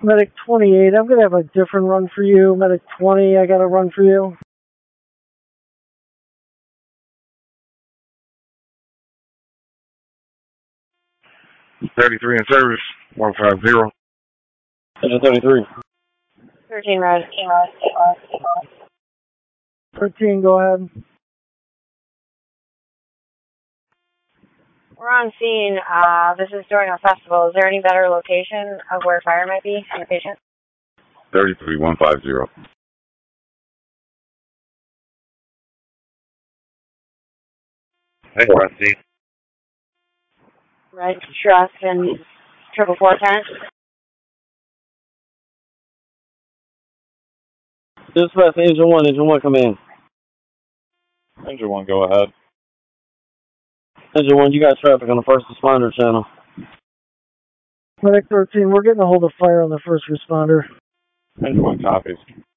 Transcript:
Medic 28, I'm going to have a different run for you. Medic 20, I got a run for you. .33 in service, 150. Engine 33. 13 red. 13, go ahead. We're on scene. This is during a festival. Is there any better location of where fire might be on the patient? 33, 150. Hey, we're on scene. Red, truck, and 44410. Dispatch, Engine 1, come in. Engine 1, go ahead. Engine 1, you got traffic on the first responder channel. Medic 13, we're getting a hold of fire on the first responder. Engine 1 copies.